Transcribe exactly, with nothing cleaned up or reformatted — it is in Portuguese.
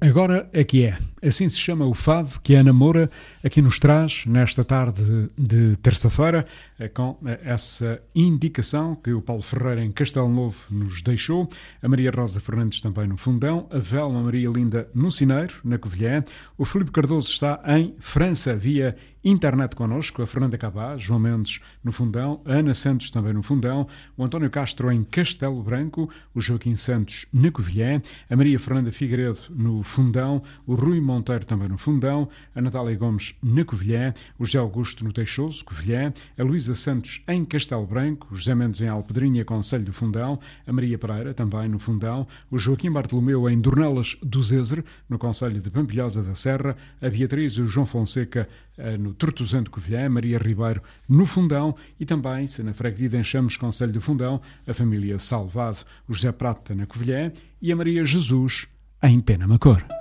Agora é que é. Assim se chama o fado que a Ana Moura aqui nos traz nesta tarde de terça-feira, com essa indicação que o Paulo Ferreira em Castelo Novo nos deixou, a Maria Rosa Fernandes também no Fundão, a Velma Maria Linda no Cineiro, na Covilhã, o Filipe Cardoso está em França via internet connosco, a Fernanda Cabaz, João Mendes no Fundão, a Ana Santos também no Fundão, o António Castro em Castelo Branco, o Joaquim Santos na Covilhã, a Maria Fernanda Figueiredo no Fundão, o Rui Monteiro também no Fundão, a Natália Gomes na Covilhã, o José Augusto no Teixoso, Covilhã, a Luísa Santos em Castelo Branco, o José Mendes em Alpedrinha, Concelho do Fundão, a Maria Pereira também no Fundão, o Joaquim Bartolomeu em Dornelas do Zezer, no Concelho de Pampilhosa da Serra, a Beatriz e o João Fonseca no Tortozão de Covilhã, a Maria Ribeiro no Fundão e também, se na freguesia de Enxames, Concelho do Fundão, a família Salvado, o José Prata na Covilhã e a Maria Jesus em Penamacor.